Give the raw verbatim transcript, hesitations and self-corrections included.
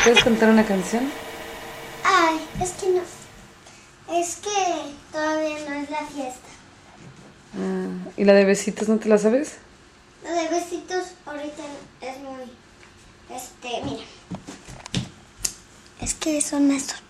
puedes cantar una canción? Ay, es que no. Es que todavía no es la fiesta. Ah, ¿y la de besitos no te la sabes? La de besitos ahorita es muy... Este, mira. Es que son estos.